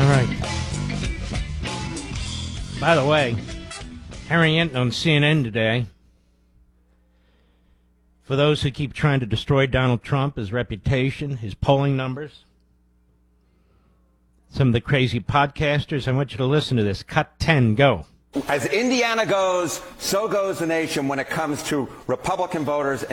All right. By the way, Harry Enten on CNN today. For those who keep trying to destroy Donald Trump, his reputation, his polling numbers, some of the crazy podcasters, I want you to listen to this. Cut 10, go. As Indiana goes, so goes the nation when it comes to Republican voters.